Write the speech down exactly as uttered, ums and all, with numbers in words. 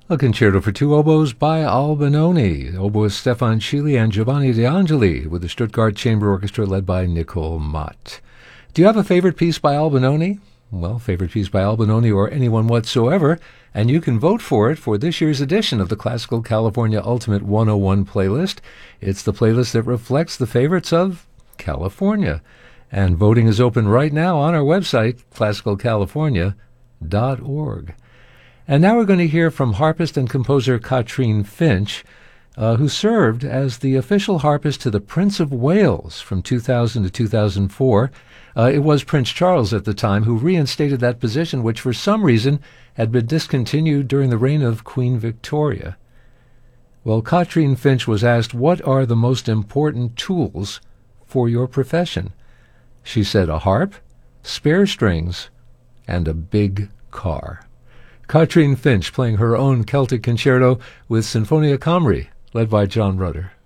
A concerto for two oboes by Albinoni, oboist Stefan Chili and Giovanni De Angeli, with the Stuttgart Chamber Orchestra led by Nicole Mott. Do you have a favorite piece by Albinoni? Well, favorite piece by Albinoni or anyone whatsoever, and you can vote for it for this year's edition of the Classical California Ultimate one oh one playlist. It's the playlist that reflects the favorites of California. And voting is open right now on our website, classical california dot org. And now we're going to hear from harpist and composer Katrine Finch, uh, who served as the official harpist to the Prince of Wales from two thousand to two thousand four. Uh, it was Prince Charles at the time who reinstated that position, which for some reason had been discontinued during the reign of Queen Victoria. Well, Katrine Finch was asked, what are the most important tools for your profession? She said a harp, spare strings, and a big car. Katrine Finch playing her own Celtic concerto with Sinfonia Camri, led by John Rutter.